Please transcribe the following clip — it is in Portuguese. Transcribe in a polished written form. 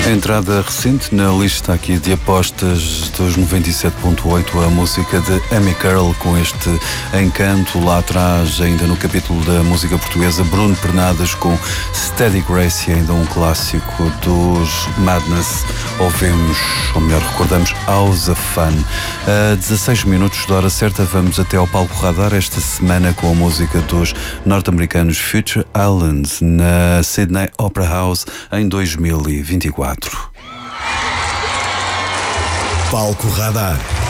Entrada recente na lista aqui de apostas dos 97.8, a música de Amy Curl com este encanto. Lá atrás, ainda no capítulo da música portuguesa, Bruno Pernadas com Steady Grace, e ainda um clássico dos Madness. Ouvimos, ou melhor, recordamos House of Fun. A 16 minutos da hora certa, vamos até ao palco radar esta semana com a música dos norte-americanos Future Islands na Sydney Opera House em 2024. Palco Radar.